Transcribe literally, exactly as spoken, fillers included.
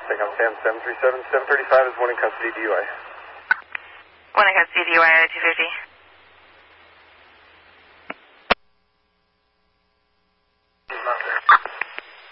Take on Sam seven three seven, seven thirty-five is one in custody D U I. One in custody D U I, two fifty.